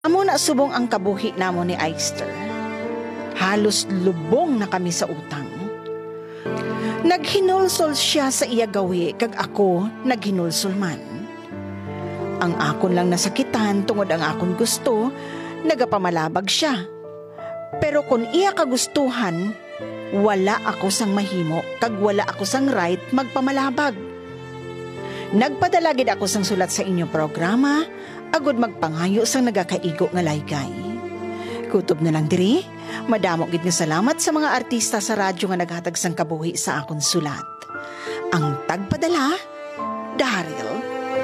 Amo na subong ang kabuhi namo ni Eister. Halos lubong na kami sa utang. Naghinulsol siya sa iya gawi kag ako naghinulsol man. Ang akon lang nasakitan tungod ang akon gusto, nagapamalabag siya. Pero kung iya kagustuhan, wala ako sang mahimo kag wala ako sang right magpamalabag. Nagpadalagid ako sang sulat sa inyong programa, agud magpangayo sang nagakaigo nga laygay. Kutob na lang diri, madamo gid nga salamat sa mga artista sa radyo nga naghatag sang kabuhi sa akon sulat. Ang tagpadala, Daryl.